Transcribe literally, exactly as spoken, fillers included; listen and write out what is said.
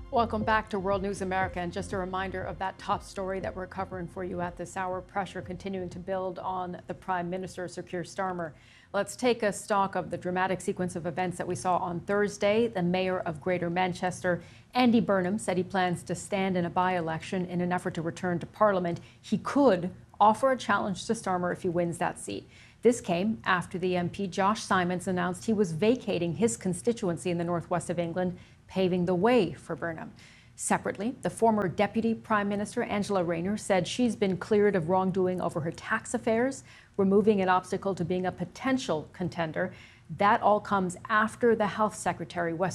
Welcome back to World News America, and just a reminder of that top story that we're covering for you at this hour. Pressure continuing to build on the Prime Minister, Sir Keir Starmer. Let's take a stock of the dramatic sequence of events that we saw on Thursday. The Mayor of Greater Manchester, Andy Burnham, said he plans to stand in a by-election in an effort to return to Parliament. He could offer a challenge to Starmer if he wins that seat. This came after the M P Josh Simons announced he was vacating his constituency in the northwest of England, paving the way for Burnham. Separately, the former Deputy Prime Minister, Angela Rayner, said she's been cleared of wrongdoing over her tax affairs, removing an obstacle to being a potential contender. That all comes after the Health Secretary, West